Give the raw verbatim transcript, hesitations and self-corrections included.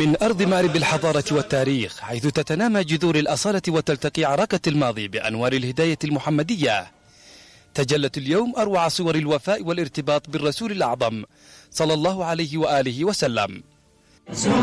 من أرض مأرب الحضارة والتاريخ، حيث تتنامى جذور الأصالة وتلتقي عراكة الماضي بأنوار الهداية المحمدية، تجلت اليوم أروع صور الوفاء والارتباط بالرسول الأعظم صلى الله عليه وآله وسلم.